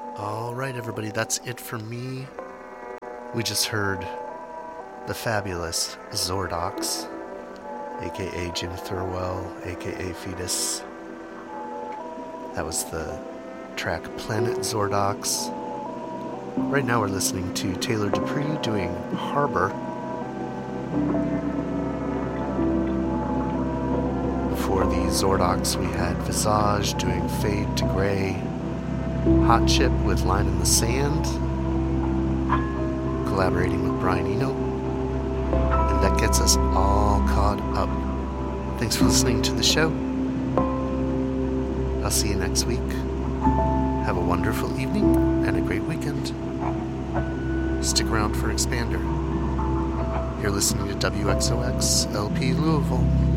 All right, everybody, that's it for me. We just heard the fabulous Zordox, aka Jim Thurwell, aka Fetus. That was the track Planet Zordox. Right now we're listening to Taylor Dupree doing Harbor. Before the Zordox we had Visage doing Fade to Grey. Hot Chip with Line in the Sand, collaborating with Brian Eno. And that gets us all caught up. Thanks for listening to the show. I'll see you next week. Have a wonderful evening and a great weekend. Stick around for Expander. You're listening to WXOX LP Louisville.